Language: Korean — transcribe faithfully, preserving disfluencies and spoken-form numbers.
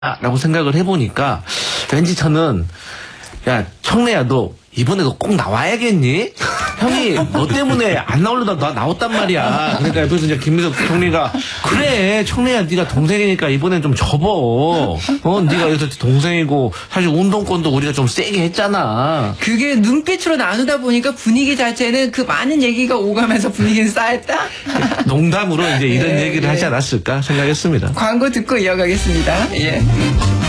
라고 생각을 해보니까 왠지 저는 야 청래야 너 이번에도 꼭 나와야겠니? 형이 너 때문에 안 나오려다 나 나왔단 말이야. 그러니까 옆에서 이제 김민석 총리가 그래 청래야 네가 동생이니까 이번엔 좀 접어. 어 네가 여기서 동생이고 사실 운동권도 우리가 좀 세게 했잖아. 그게 눈빛으로 나누다 보니까 분위기 자체는 그 많은 얘기가 오가면서 분위기는 쌓였다. 농담으로 이제 이런 예, 얘기를 예. 하지 않았을까 생각했습니다. 광고 듣고 이어가겠습니다. 예.